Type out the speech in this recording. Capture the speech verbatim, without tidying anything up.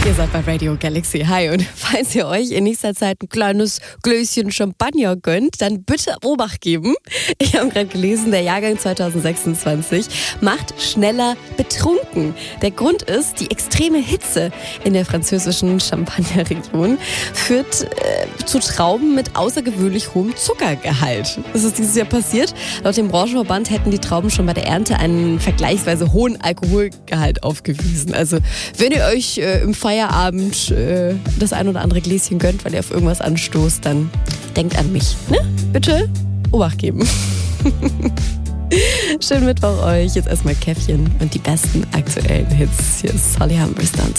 Ihr seid bei Radio Galaxy. Hi, und falls ihr euch in nächster Zeit ein kleines Gläschen Champagner gönnt, dann bitte Obacht geben. Ich habe gerade gelesen, der Jahrgang zwanzig sechsundzwanzig macht schneller betrunken. Der Grund ist, die extreme Hitze in der französischen Champagnerregion führt äh, zu Trauben mit außergewöhnlich hohem Zuckergehalt. Das ist dieses Jahr passiert. Laut dem Branchenverband hätten die Trauben schon bei der Ernte einen vergleichsweise hohen Alkoholgehalt aufgewiesen. Also wenn ihr euch äh, im Feierabend äh, das ein oder andere Gläschen gönnt, weil ihr auf irgendwas anstoßt, dann denkt an mich. Ne? Bitte Obacht geben. Schönen Mittwoch euch. Jetzt erstmal Käffchen und die besten aktuellen Hits. Hier ist Holly Humberstone.